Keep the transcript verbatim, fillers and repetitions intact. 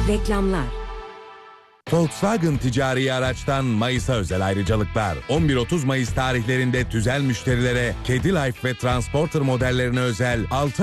Reklamlar. Volkswagen ticari araçtan Mayıs'a özel ayrıcalıklar. on bir otuz Mayıs tarihlerinde tüzel müşterilere Kedi Life ve Transporter modellerine özel altı